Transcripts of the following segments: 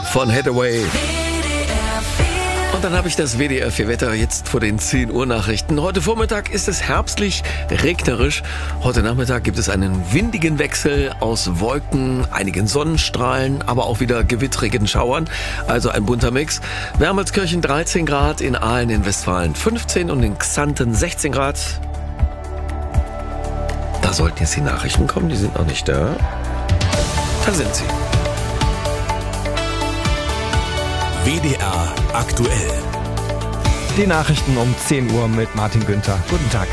von Hathaway. Und dann habe ich das WDR 4 Wetter jetzt vor den 10 Uhr Nachrichten. Heute Vormittag ist es herbstlich, regnerisch. Heute Nachmittag gibt es einen windigen Wechsel aus Wolken, einigen Sonnenstrahlen, aber auch wieder gewittrigen Schauern. Also ein bunter Mix. Wermelskirchen 13 Grad, in Aalen in Westfalen 15 und in Xanten 16 Grad. Da sollten jetzt die Nachrichten kommen, die sind noch nicht da. Da sind sie. WDR aktuell. Die Nachrichten um 10 Uhr mit Martin Günther. Guten Tag.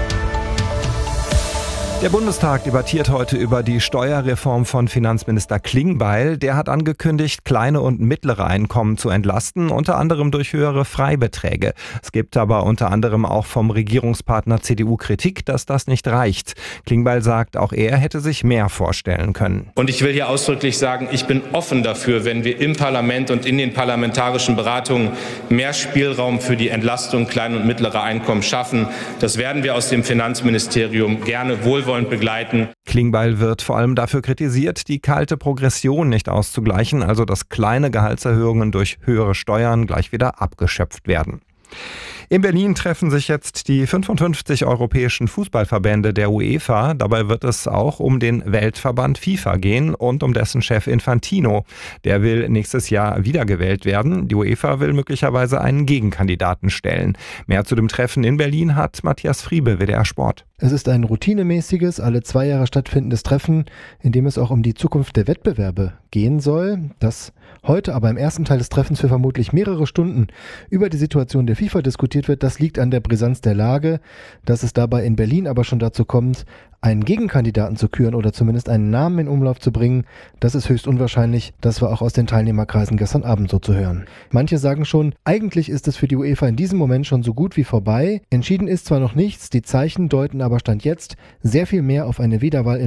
Der Bundestag debattiert heute über die Steuerreform von Finanzminister Klingbeil. Der hat angekündigt, kleine und mittlere Einkommen zu entlasten, unter anderem durch höhere Freibeträge. Es gibt aber unter anderem auch vom Regierungspartner CDU Kritik, dass das nicht reicht. Klingbeil sagt, auch er hätte sich mehr vorstellen können. Und ich will hier ausdrücklich sagen, ich bin offen dafür, wenn wir im Parlament und in den parlamentarischen Beratungen mehr Spielraum für die Entlastung kleiner und mittlerer Einkommen schaffen. Das werden wir aus dem Finanzministerium gerne wohlwollend begleiten. Klingbeil wird vor allem dafür kritisiert, die kalte Progression nicht auszugleichen, also dass kleine Gehaltserhöhungen durch höhere Steuern gleich wieder abgeschöpft werden. In Berlin treffen sich jetzt die 55 europäischen Fußballverbände der UEFA. Dabei wird es auch um den Weltverband FIFA gehen und um dessen Chef Infantino. Der will nächstes Jahr wiedergewählt werden. Die UEFA will möglicherweise einen Gegenkandidaten stellen. Mehr zu dem Treffen in Berlin hat Matthias Friebe, WDR Sport. Es ist ein routinemäßiges, alle 2 Jahre stattfindendes Treffen, in dem es auch um die Zukunft der Wettbewerbe gehen soll. Das heute aber im ersten Teil des Treffens für vermutlich mehrere Stunden über die Situation der FIFA diskutiert wird, das liegt an der Brisanz der Lage. Dass es dabei in Berlin aber schon dazu kommt, einen Gegenkandidaten zu küren oder zumindest einen Namen in Umlauf zu bringen, das ist höchst unwahrscheinlich. Das war auch aus den Teilnehmerkreisen gestern Abend so zu hören. Manche sagen schon, eigentlich ist es für die UEFA in diesem Moment schon so gut wie vorbei. Entschieden ist zwar noch nichts, die Zeichen deuten aber Stand jetzt sehr viel mehr auf eine Wiederwahl in